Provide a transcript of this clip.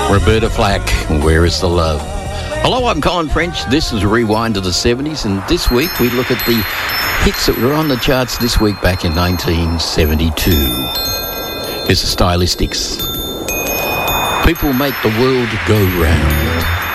Roberta Flack, Where is the Love? Hello, I'm Colin French. This is Rewind to the 70s, and this week we look at the hits that were on the charts this week back in 1972. Here's the Stylistics. People make the world go round.